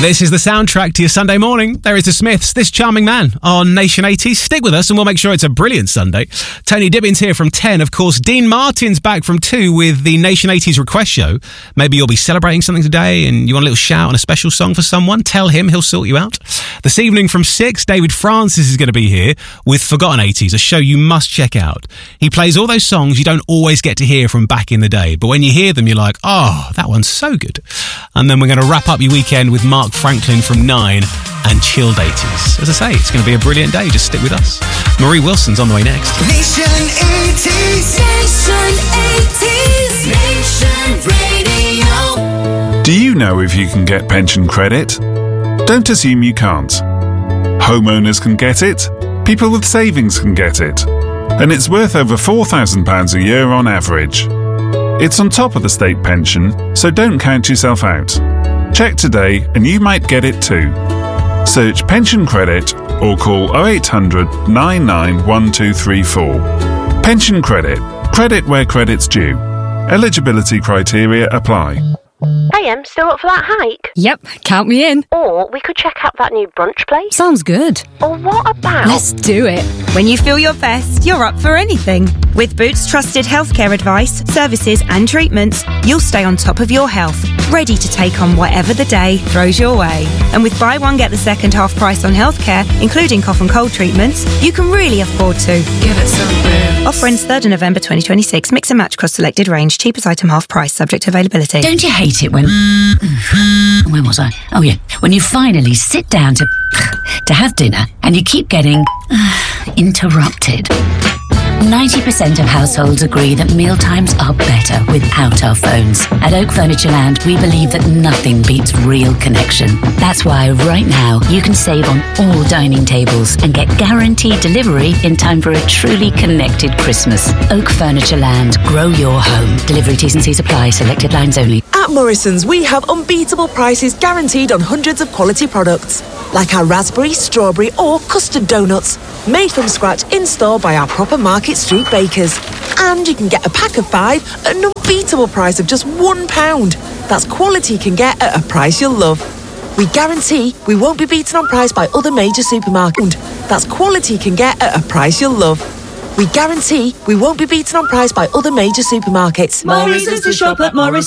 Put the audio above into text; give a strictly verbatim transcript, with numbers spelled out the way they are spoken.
This is the soundtrack to your Sunday morning. There is the Smiths, This Charming Man on Nation eighties. Stick with us and we'll make sure it's a brilliant Sunday. Tony Dibbins here from ten. Of course, Dean Martin's back from two with the Nation eighties request show. Maybe you'll be celebrating something today and you want a little shout on a special song for someone. Tell him, he'll sort you out. This evening from six, David Francis is going to be here with Forgotten eighties, a show you must check out. He plays all those songs you don't always get to hear from back in the day, but when you hear them, you're like, oh, that one's so good. And then we're going to wrap up your weekend with Mark Franklin from nine and Chilled eighties. As I say, it's going to be a brilliant day. Just stick with us. Marie Wilson's on the way next. Nation eighties. Nation eighties. Nation Radio. Do you know if you can get pension credit? Don't assume you can't. Homeowners can get it. People with savings can get it. And it's worth over four thousand pounds a year on average. It's on top of the state pension, so don't count yourself out. Check today and you might get it too. Search pension credit or call oh eight hundred, nine nine one two three four. Pension credit. Credit where credit's due. Eligibility criteria apply. Hey, Em, still up for that hike? Yep, count me in. Or we could check out that new brunch place. Sounds good. Or what about... Let's do it. When you feel your best, you're up for anything. With Boots trusted healthcare advice, services and treatments, you'll stay on top of your health, ready to take on whatever the day throws your way. And with buy one, get the second half price on healthcare, including cough and cold treatments, you can really afford to. Give it some Boots. Offer ends third of November twenty twenty-six. Mix and match across selected range. Cheapest item half price, subject to availability. Don't you hate it when... Where was I? Oh, yeah. When you finally sit down to... to have dinner and you keep getting... interrupted. ninety percent of households agree that mealtimes are better without our phones. At Oak Furniture Land, we believe that nothing beats real connection. That's why right now you can save on all dining tables and get guaranteed delivery in time for a truly connected Christmas. Oak Furniture Land, grow your home. Delivery T's and C's apply, selected lines only. At Morrison's, we have unbeatable prices guaranteed on hundreds of quality products, like our raspberry, strawberry or custard donuts, made from scratch in-store by our proper Market Street bakers. And you can get a pack of five at an unbeatable price of just one pound. That's quality you can get at a price you'll love. We guarantee we won't be beaten on price by other major supermarkets. That's quality you can get at a price you'll love. We guarantee we won't be beaten on price by other major supermarkets. More reasons to shop at Morrison's.